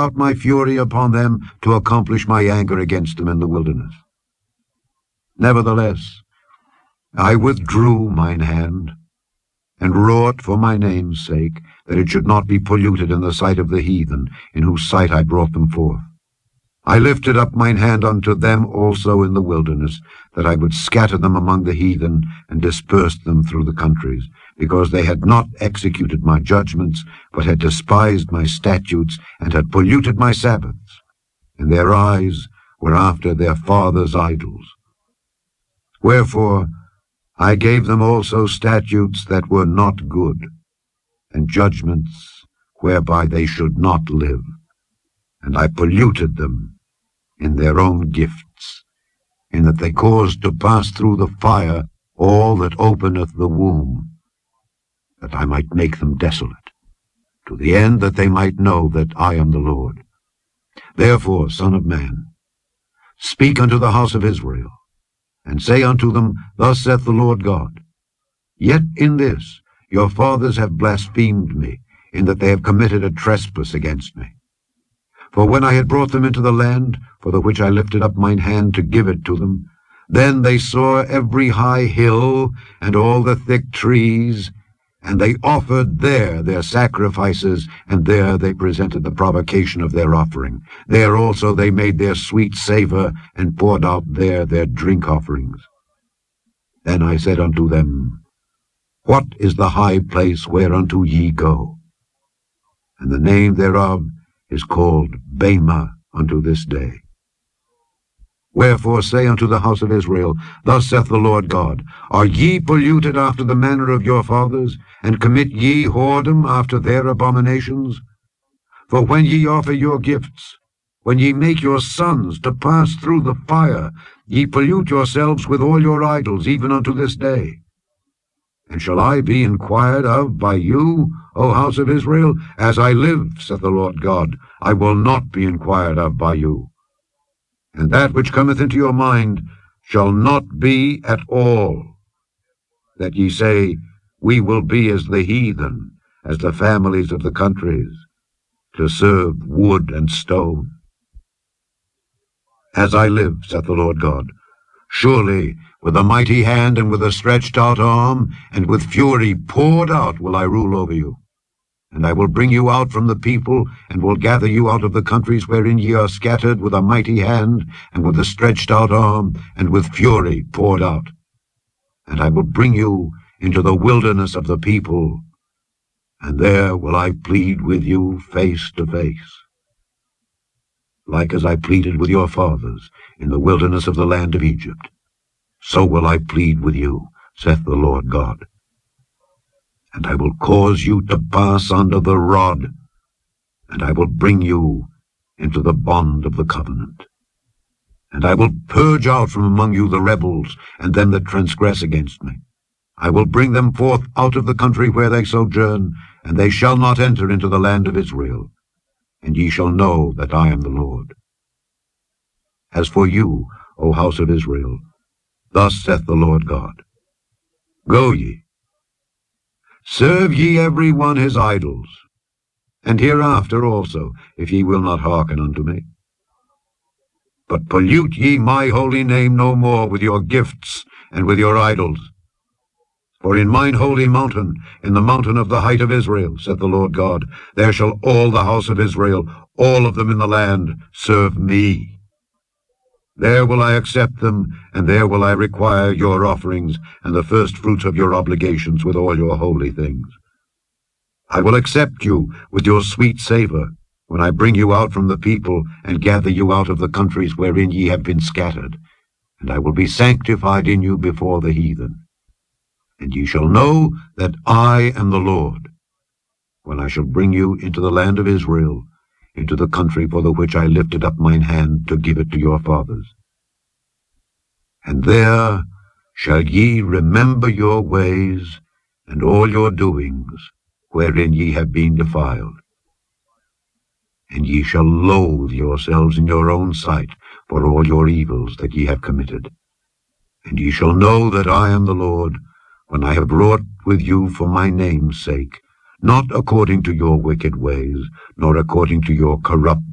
out my fury upon them to accomplish my anger against them in the wilderness. Nevertheless, I withdrew mine hand, and wrought for my name's sake, that it should not be polluted in the sight of the heathen, in whose sight I brought them forth. I lifted up mine hand unto them also in the wilderness, that I would scatter them among the heathen, and disperse them through the countries, because they had not executed my judgments, but had despised my statutes, and had polluted my Sabbaths, and their eyes were after their fathers' idols. Wherefore I gave them also statutes that were not good, and judgments whereby they should not live, and I polluted them in their own gifts, in that they caused to pass through the fire all that openeth the womb, that I might make them desolate, to the end that they might know that I am the Lord. Therefore, Son of man, speak unto the house of Israel, and say unto them, Thus saith the Lord God, Yet in this your fathers have blasphemed me, in that they have committed a trespass against me. For when I had brought them into the land, for the which I lifted up mine hand to give it to them, then they saw every high hill, and all the thick trees, and they offered there their sacrifices, and there they presented the provocation of their offering. There also they made their sweet savour, and poured out there their drink offerings. Then I said unto them, What is the high place whereunto ye go? And the name thereof is called Bamah unto this day. Wherefore say unto the house of Israel, Thus saith the Lord God, Are ye polluted after the manner of your fathers, and commit ye whoredom after their abominations? For when ye offer your gifts, when ye make your sons to pass through the fire, ye pollute yourselves with all your idols, even unto this day. And shall I be inquired of by you, O house of Israel? As I live, saith the Lord God, I will not be inquired of by you. And that which cometh into your mind shall not be at all, that ye say, We will be as the heathen, as the families of the countries, to serve wood and stone. As I live, saith the Lord God, surely with a mighty hand and with a stretched out arm, and with fury poured out will I rule over you. And I will bring you out from the people, and will gather you out of the countries wherein ye are scattered, with a mighty hand, and with a stretched out arm, and with fury poured out. And I will bring you into the wilderness of the people, and there will I plead with you face to face, like as I pleaded with your fathers in the wilderness of the land of Egypt. So will I plead with you, saith the Lord God. And I will cause you to pass under the rod, and I will bring you into the bond of the covenant. And I will purge out from among you the rebels, and them that transgress against me. I will bring them forth out of the country where they sojourn, and they shall not enter into the land of Israel. And ye shall know that I am the Lord. As for you, O house of Israel, thus saith the Lord God, Go ye, serve ye every one his idols, and hereafter also, if ye will not hearken unto me. But pollute ye my holy name no more with your gifts and with your idols. For in mine holy mountain, in the mountain of the height of Israel, saith the Lord God, there shall all the house of Israel, all of them in the land, serve me. There will I accept them, and there will I require your offerings, and the first fruits of your obligations with all your holy things. I will accept you with your sweet savour, when I bring you out from the people, and gather you out of the countries wherein ye have been scattered, and I will be sanctified in you before the heathen. And ye shall know that I am the Lord, when I shall bring you into the land of Israel, into the country for the which I lifted up mine hand to give it to your fathers. And there shall ye remember your ways and all your doings, wherein ye have been defiled. And ye shall loathe yourselves in your own sight for all your evils that ye have committed. And ye shall know that I am the Lord, when I have wrought with you for my name's sake, not according to your wicked ways, nor according to your corrupt